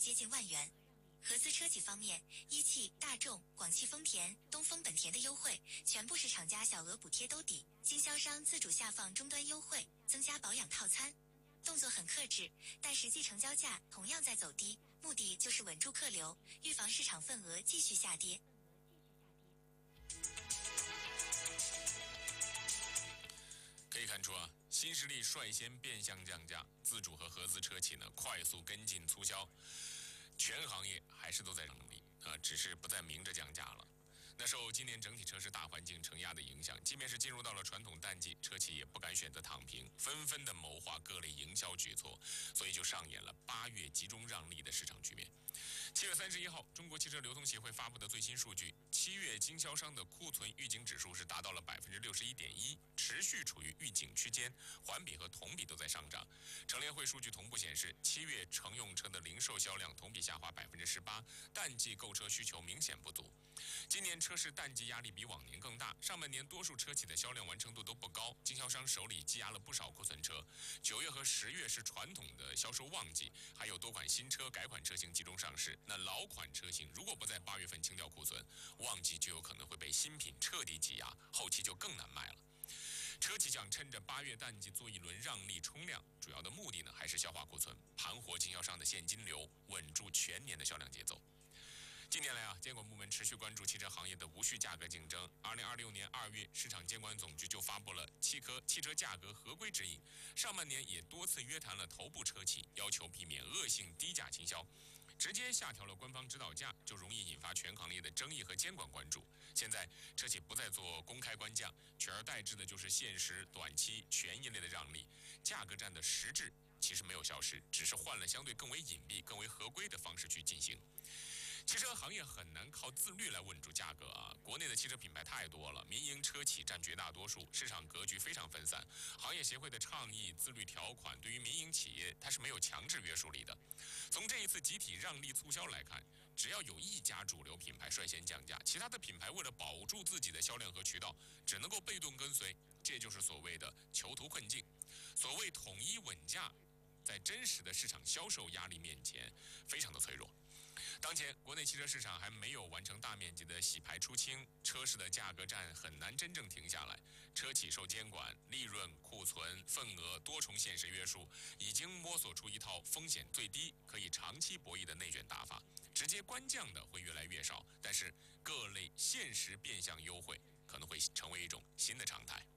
接近万元。合资车企方面，一汽、大众、广汽丰田、东风本田的优惠全部是厂家小额补贴兜底，经销商自主下放终端优惠，增加保养套餐。动作很克制，但实际成交价同样在走低，目的就是稳住客流，预防市场份额继续下跌。 可以看出啊，新势力率先变相降价，自主和合资车企呢快速跟进促销，全行业还是都在整理啊，只是不再明着降价了。那受今年整体车市大环境承压的影响，即便是进入到了传统淡季，车企也不敢选择躺平，纷纷的谋划各类营销举措，所以就上演了8月集中让利的市场局面。7月31号，中国汽车流通协会发布的最新数据，7月经销商的库存预警指数是达到了61.1%，持续处于预警区间，环比和同比都在上涨。乘联会数据同步显示，7月乘用车的零售销量同比下滑18%，淡季购车需求明显不足。今年车市淡季压力比往年更大，上半年多数车企的销量完成度都不高，经销商手里积压了不少库存车。9月和10月是传统的销售旺季，还有多款新车、改款车型集中上市。那老款车型如果不在8月份清掉库存，旺季就有可能会被新品彻底挤压，后期就更难卖了。车企想趁着8月淡季做一轮让利冲量，主要的目的呢还是消化库存，盘活经销商的现金流，稳住全年的销量节奏。近年来啊，监管部门持续关注汽车行业的无序价格竞争。2026年2月，市场监管总局就发布了汽车价格合规指引。上半年也多次约谈了头部车企，要求避免恶性低价倾销。直接下调了官方指导价，就容易引发全行业的争议和监管关注。现在车企不再做公开官降，取而代之的就是限时、短期、权益类的让利，价格战的实质其实没有消失，只是换了相对更为隐蔽、更为合规的方式去进行。汽车行业很难靠自律来稳住价格啊！国内的汽车品牌太多了，民营车企占绝大多数，市场格局非常分散。行业协会的倡议、自律条款对于民营企业它是没有强制约束力的。从这一次集体让利促销来看，只要有一家主流品牌率先降价，其他的品牌为了保住自己的销量和渠道，只能够被动跟随，这就是所谓的囚徒困境。所谓统一稳价，在真实的市场销售压力面前，非常的脆弱。当前国内汽车市场还没有完成大面积的洗牌出清，车市的价格战很难真正停下来。车企受监管、利润、库存、份额多重现实约束，已经摸索出一套风险最低、可以长期博弈的内卷打法。直接官降的会越来越少，但是各类限时变相优惠可能会成为一种新的常态。